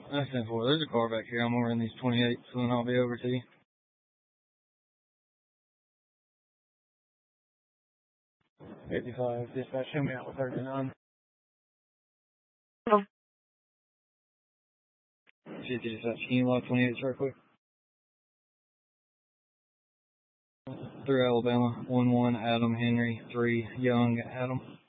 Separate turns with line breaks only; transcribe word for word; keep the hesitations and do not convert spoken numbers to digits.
That's ten four. There's a car back here. I'm gonna run these twenty-eights and then I'll be over to you. fifty-five, dispatch, show me out with thirty-nine.
Oh.
fifty, dispatch, can you log twenty-eights real quick? Through Alabama, one one, Adam, Henry, three, Young, Adam.